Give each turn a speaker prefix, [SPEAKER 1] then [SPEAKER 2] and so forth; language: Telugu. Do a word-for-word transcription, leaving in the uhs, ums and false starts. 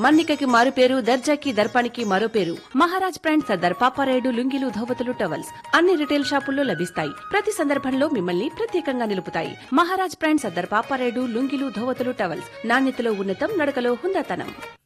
[SPEAKER 1] మన్నికకి మారు పేరు, దర్జాకి దర్పానికి మరో పేరు. మహారాజ్ బ్రాండ్ సర్దార్ పాపారాయుడు లుంగీలు, ధోవతులు, టవల్స్ అన్ని రిటైల్ షాపుల్లో లభిస్తాయి. ప్రతి సందర్భంలో మిమ్మల్ని ప్రత్యేకంగా నిలుపుతాయి. మహారాజ్ బ్రాండ్ సర్దార్ పాపారాయుడు లుంగీలు, ధోవతులు, టవల్స్ నాణ్యతలో ఉన్నతం, నడకలో హుందాతనం.